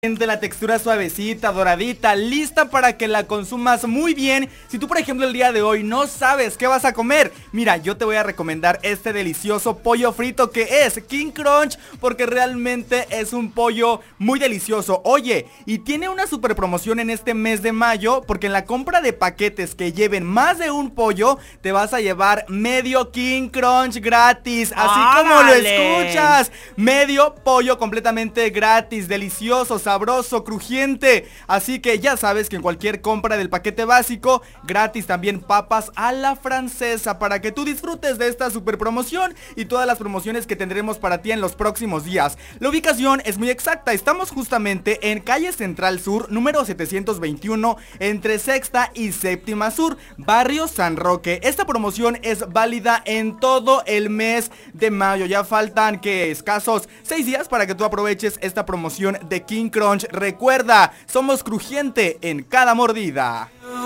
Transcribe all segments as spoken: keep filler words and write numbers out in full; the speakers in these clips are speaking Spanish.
De la textura suavecita, doradita, lista para que la consumas muy bien. Si tú por ejemplo el día de hoy no sabes qué vas a comer, mira, yo te voy a recomendar este delicioso pollo frito que es King Crunch, porque realmente es un pollo muy delicioso. Oye, y tiene una super promoción en este mes de mayo, porque en la compra de paquetes que lleven más de un pollo, te vas a llevar medio King Crunch gratis, así ¡Órale! como lo escuchas. Medio pollo completamente gratis, delicioso, sabroso, crujiente. Así que ya sabes que en cualquier compra del paquete básico, gratis también papas a la francesa, para que tú disfrutes de esta super promoción y todas las promociones que tendremos para ti en los próximos días. La ubicación es muy exacta, estamos justamente en calle Central Sur, número setecientos veintiuno, entre Sexta y Séptima Sur, barrio San Roque. Esta promoción es válida en todo el mes de mayo. Ya faltan que escasos seis días para que tú aproveches esta promoción de King Crunch. Recuerda, somos crujiente en cada mordida.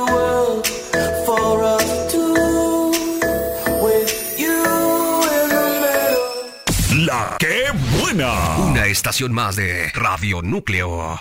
La que buena. Una estación más de Radio Núcleo.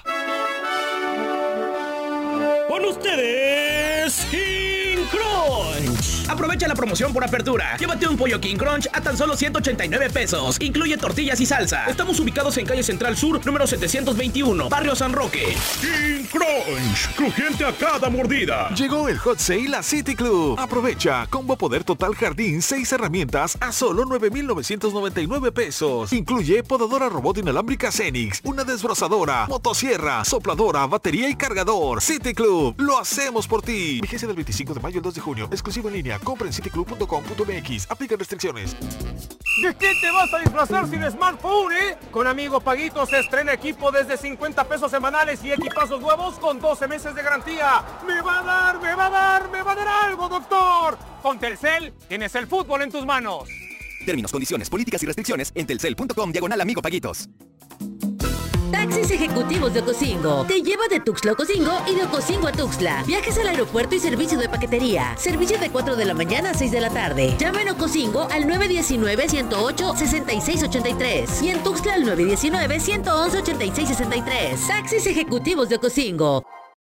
Con ustedes, King Crunch. Aprovecha la promoción por apertura. Llévate un pollo King Crunch a tan solo ciento ochenta y nueve pesos. Incluye tortillas y salsa. Estamos ubicados en calle Central Sur, número setecientos veintiuno, barrio San Roque. King Crunch, crujiente a cada mordida. Llegó el Hot Sale a City Club. Aprovecha, combo poder total jardín, seis herramientas a solo nueve mil novecientos noventa y nueve pesos. Incluye podadora robot inalámbrica Cenix, una desbrozadora, motosierra, sopladora, batería y cargador. City Club, lo hacemos por ti. Vigencia del veinticinco de mayo al dos de junio, exclusivo en línea. Compra en cityclub punto com punto m x. Aplican restricciones. ¿De qué te vas a disfrazar sin smartphone, eh? Con Amigo Paguito se estrena equipo desde cincuenta pesos semanales y equipazos nuevos con doce meses de garantía. ¡Me va a dar, me va a dar, me va a dar algo, doctor! Con Telcel tienes el fútbol en tus manos. Términos, condiciones, políticas y restricciones en telcel punto com diagonal Amigo Paguitos. Taxis Ejecutivos de Ocosingo. Te lleva de Tuxtla a Ocosingo y de Ocosingo a Tuxtla. Viajes al aeropuerto y servicio de paquetería. Servicio de cuatro de la mañana a seis de la tarde. Llama en Ocosingo al nueve uno nueve, uno cero ocho, seis seis ocho tres. Y en Tuxtla al nueve uno nueve, uno uno uno, ocho seis seis tres. Taxis Ejecutivos de Ocosingo.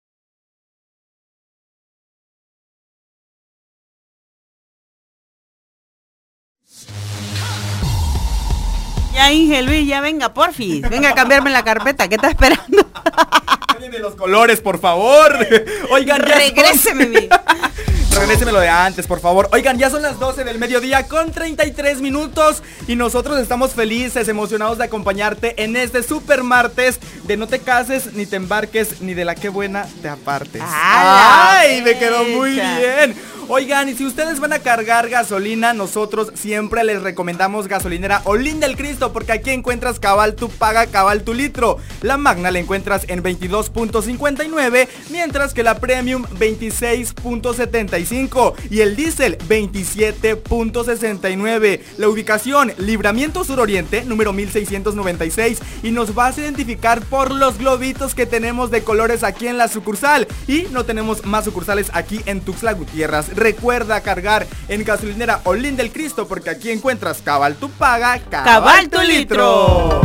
Ya, Inge Luis, ya venga, porfis. Venga a cambiarme la carpeta, ¿qué está esperando? Cambien de los colores, por favor. Oigan, ya regréseme mi... Regréseme lo de antes, por favor. Oigan, ya son las doce del mediodía con treinta y tres minutos y nosotros estamos felices, emocionados de acompañarte en este super martes de no te cases, ni te embarques, ni de la que buena te apartes. ¡Ay! Me quedó muy bien. Oigan, y si ustedes van a cargar gasolina, nosotros siempre les recomendamos gasolinera Olín del Cristo, porque aquí encuentras cabal tu paga, cabal tu litro. La Magna la encuentras en veintidós punto cincuenta y nueve, mientras que la Premium veintiséis punto setenta y cinco y el diésel veintisiete punto sesenta y nueve. La ubicación, Libramiento Suroriente, número mil seiscientos noventa y seis, y nos vas a identificar por los globitos que tenemos de colores aquí en la sucursal, y no tenemos más sucursales aquí en Tuxtla Gutiérrez. Recuerda cargar en gasolinera Olín del Cristo, porque aquí encuentras cabal tu paga, cabal, cabal tu litro.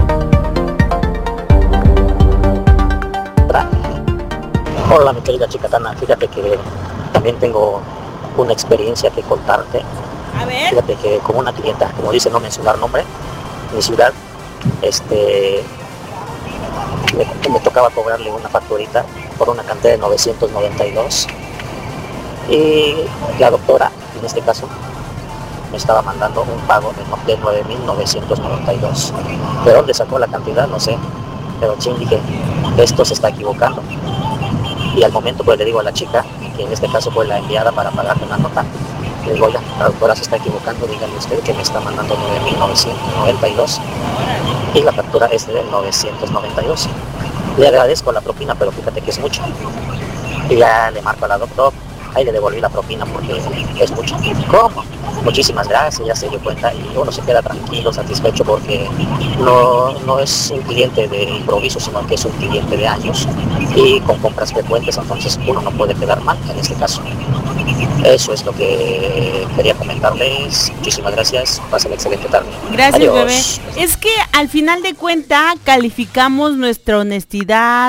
Hola, mi querida chicatana, fíjate que también tengo una experiencia que contarte. A ver. Fíjate que como una clienta, como dice no mencionar nombre, mi ciudad, este, me, me tocaba cobrarle una facturita por una cantidad de novecientos noventa y dos. Y la doctora, en este caso, me estaba mandando un pago de nueve mil novecientos noventa y dos. ¿De dónde sacó la cantidad? No sé. Pero ching, dije, esto se está equivocando. Y al momento pues le digo a la chica, que en este caso fue la enviada para pagarme una nota, le digo, oiga, la doctora se está equivocando, dígale usted que me está mandando nueve mil novecientos noventa y dos y la factura es de novecientos noventa y dos. Le agradezco la propina, pero fíjate que es mucho. Y ya le marco a la doctora, ahí le devolví la propina porque es mucho. ¿Cómo? Muchísimas gracias, ya se dio cuenta y uno se queda tranquilo, satisfecho, porque no, no es un cliente de improviso, sino que es un cliente de años y con compras frecuentes, entonces uno no puede quedar mal en este caso. Eso es lo que quería comentarles. Muchísimas gracias, pasen excelente tarde. Gracias, adiós. Bebé. Es que al final de cuentas calificamos nuestra honestidad,